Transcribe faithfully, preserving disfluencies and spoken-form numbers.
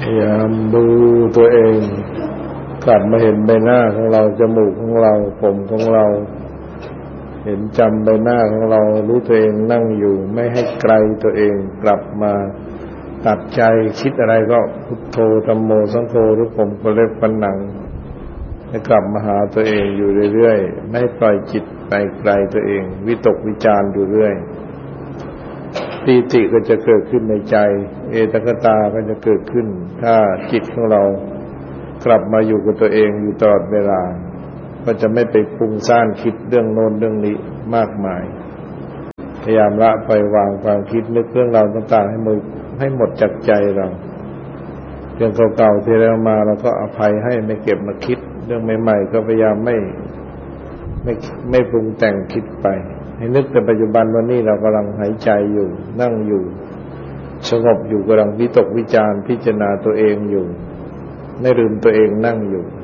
พยายามดูตัวเองกลับมาเห็นใบหน้าของเราจมูกของเราผมของเราเห็นจำใบหน้าของเรารู้ตัวเองนั่งอยู่ไม่ให้ไกลตัวเองกลับมาตัดใจคิดอะไรก็พุทโธธัมโมสังโฆหรือผมก็เล็บฟันหนังให้กลับมาหาตัวเองอยู่เรื่อยๆไม่ปล่อยจิตไปไกลตัวเองวิตกวิจารอยู่เรื่อยปีติก็จะเกิดขึ้นในใจเอตคตาก็จะเกิดขึ้นถ้าจิตของเรากลับมาอยู่กับตัวเองอยู่ตลอดเวลาก็จะไม่ไปปรุงซ่านคิดเรื่องโน้นเรื่องนี้มากมายพยายามละปล่อยวางความคิดนึกเรื่องเราต่างๆให้หมดให้หมดจากใจเราเรื่องเก่าๆที่เรามาเราก็อภัยให้ไม่เก็บมาคิดเรื่องใหม่ๆก็พยายามไม่ไม่ไม่ปรุงแต่งคิดไปให้นึกแต่ปัจจุบันวันนี้เรากำลังหายใจอยู่นั่งอยู่สงบอยู่กำลังวิตกวิจารพิจารณาตัวเองอยู่ไม่ลืมตัวเองนั่งอยู่